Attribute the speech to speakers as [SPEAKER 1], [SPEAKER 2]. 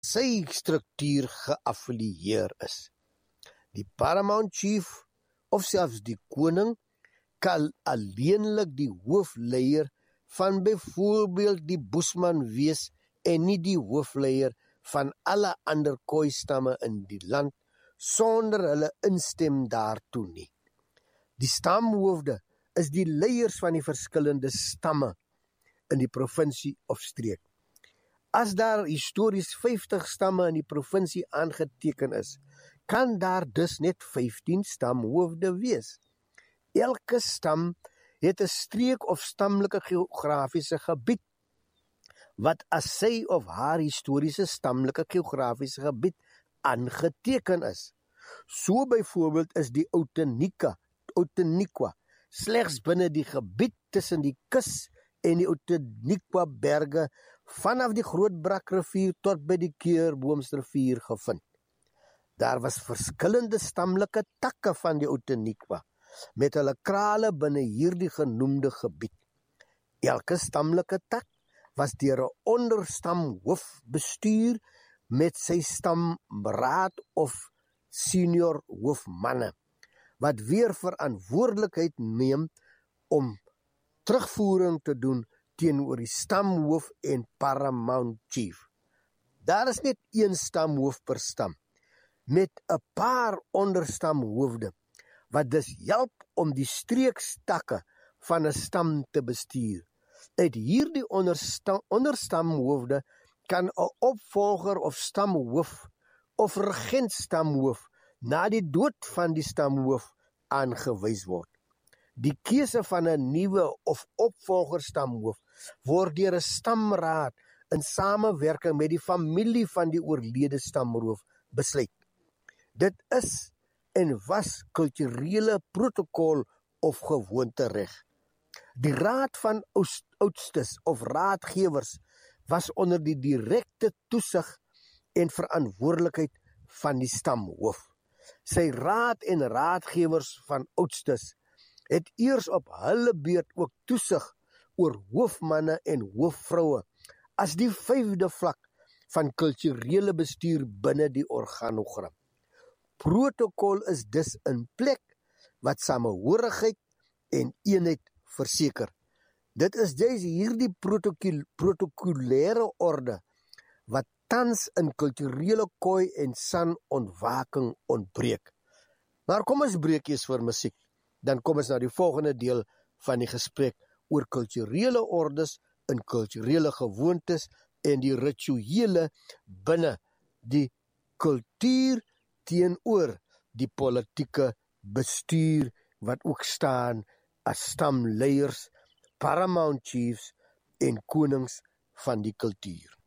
[SPEAKER 1] sy struktuur geaffilieer is. Die paramount chief of selfs die koning kan alleenlik die hoofleier van byvoorbeeld die Bushman wees en nie die hoofleier van alle ander Khoi-stamme in die land sonder hulle instem daartoe nie. Die stamhoofde is die leiers van die verskillende stamme in die provinsie of streek. As daar histories 50 stamme in die provinsie aangeteken is, kan daar dus net 15 stamhoofde wees. Elke stam het 'n streek of stammelike geografiese gebied wat as sy of haar historiese stammelike geografiese gebied aangeteken is. So byvoorbeeld is die Outeniqua slegs binne die gebied tussen die kus en die Outeniqua berge vanaf die Grootbrak rivier tot by die Keurboomsrivier gevind. Daar was verskillende stammelike takke van die Outeniqua met hulle krale binne hierdie genoemde gebied. Elke stammelike tak was deur 'n onderstamhoof bestuur met sy stamraad of senior hoofmanne, wat weer verantwoordelikheid neem om terugvoering te doen teenoor die stamhoof en paramount chief. Daar is net een stamhoof per stam, met 'n paar onderstamhoofde, wat dus help om die streekstakke van 'n stam te bestuur. Uit hierdie onderstamhoofde kan 'n opvolger of stamhoof of regentstamhoof na die dood van die stamhoof aangewys word. Die keuse van 'n nuwe of opvolger stamhoof word deur 'n stamraad in samewerking met die familie van die oorlede stamhoof besluit. Dit is en was kulturele protokol of gewoontereg. Die raad van oudstes of raadgewers was onder die direkte toesig en verantwoordelikheid van die stamhoof. Sy raad en raadgewers van oudstes het eers op hulle beurt ook toesig oor hoofmanne en hoofvroue as die 5de vlak van kulturele bestuur binne die organogram. Protokol is dus in plek wat samehorigheid en eenheid verseker. Dit is juis hierdie protokolêre orde wat tans in kulturele Khoi en San ontwaking ontbreek. Maar kom ons breek eers vir musiek, dan kom ons na die volgende deel van die gesprek oor kulturele ordes en kulturele gewoontes en die rituele binne die kultuur teenoor die politieke bestuur wat ook staan as stamleiers, paramount chiefs en konings van die kultuur.